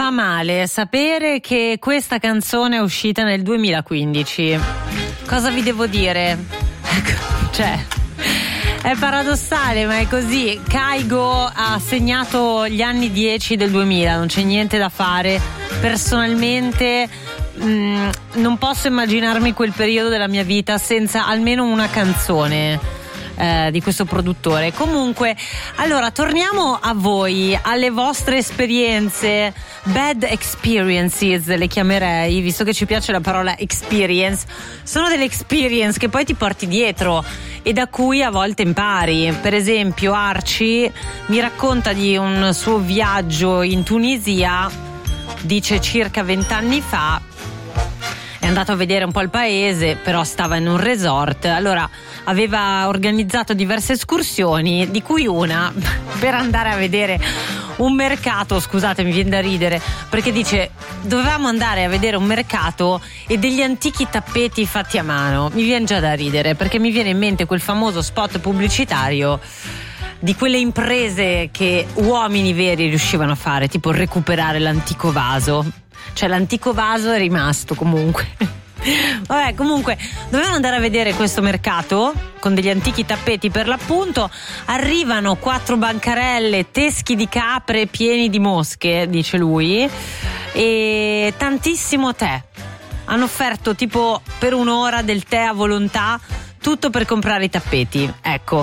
fa male sapere che questa canzone è uscita nel 2015. Cosa vi devo dire? Cioè, è paradossale, ma è così. Kygo ha segnato gli anni 10 del 2000, non c'è niente da fare. Personalmente non posso immaginarmi quel periodo della mia vita senza almeno una canzone di questo produttore. Comunque, allora torniamo a voi, alle vostre esperienze, bad experiences le chiamerei, visto che ci piace la parola experience. Sono delle experience che poi ti porti dietro e da cui a volte impari. Per esempio Arci mi racconta di un suo viaggio in Tunisia, dice circa 20 anni fa. È andato a vedere un po' il paese, però stava in un resort. Allora aveva organizzato diverse escursioni, di cui una per andare a vedere un mercato. Scusate, mi viene da ridere, perché dice dovevamo andare a vedere un mercato e degli antichi tappeti fatti a mano. Mi viene già da ridere, perché mi viene in mente quel famoso spot pubblicitario di quelle imprese che uomini veri riuscivano a fare, tipo recuperare l'antico vaso. Cioè l'antico vaso è rimasto comunque. Vabbè, comunque dovevano andare a vedere questo mercato con degli antichi tappeti per l'appunto. Arrivano 4 bancarelle, teschi di capre pieni di mosche, dice lui, e tantissimo tè. Hanno offerto tipo per un'ora del tè a volontà, tutto per comprare i tappeti. Ecco,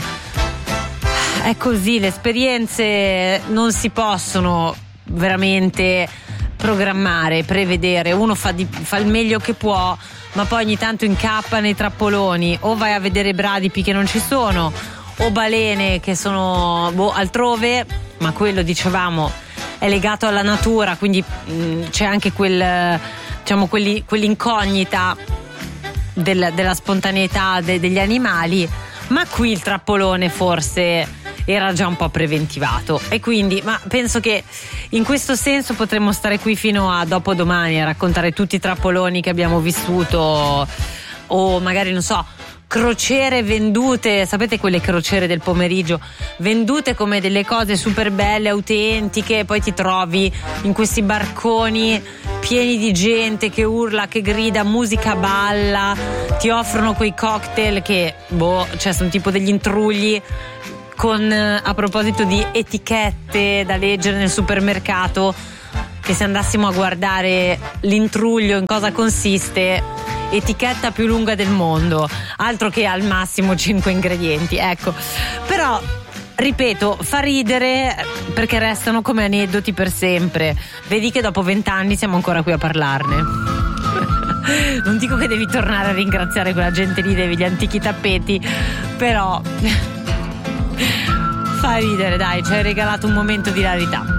è così, le esperienze non si possono veramente programmare, prevedere. Uno fa il meglio che può, ma poi ogni tanto incappa nei trappoloni, o vai a vedere bradipi che non ci sono, o balene che sono altrove, ma quello, dicevamo, è legato alla natura, quindi c'è anche quell'incognita della spontaneità degli animali, ma qui il trappolone forse era già un po' preventivato, e quindi, ma penso che in questo senso potremmo stare qui fino a dopodomani a raccontare tutti i trappoloni che abbiamo vissuto, o magari, non so, crociere vendute, sapete, quelle crociere del pomeriggio vendute come delle cose super belle, autentiche, poi ti trovi in questi barconi pieni di gente che urla, che grida, musica balla, ti offrono quei cocktail che cioè sono tipo degli intrugli con, a proposito di etichette da leggere nel supermercato, che se andassimo a guardare l'intruglio in cosa consiste, etichetta più lunga del mondo, altro che al massimo 5 ingredienti, ecco. Però ripeto, fa ridere perché restano come aneddoti per sempre. Vedi che dopo 20 anni siamo ancora qui a parlarne. Non dico che devi tornare a ringraziare quella gente lì degli antichi tappeti, però fa ridere, dai, ci hai regalato un momento di rarità.